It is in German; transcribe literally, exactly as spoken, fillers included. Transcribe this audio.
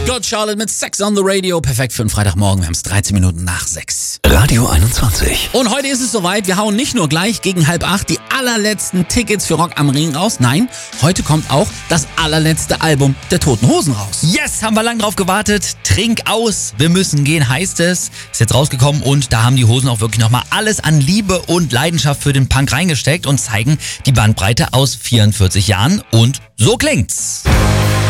Good Charlotte mit Sex on the Radio. Perfekt für einen Freitagmorgen. Wir haben es dreizehn Minuten nach sechs. Radio einundzwanzig. Und heute ist es soweit. Wir hauen nicht nur gleich gegen halb acht die allerletzten Tickets für Rock am Ring raus. Nein, heute kommt auch das allerletzte Album der Toten Hosen raus. Yes, haben wir lang drauf gewartet. Trink aus, wir müssen gehen, heißt es. Ist jetzt rausgekommen und da haben die Hosen auch wirklich nochmal alles an Liebe und Leidenschaft für den Punk reingesteckt und zeigen die Bandbreite aus vierundvierzig Jahren und so klingt's.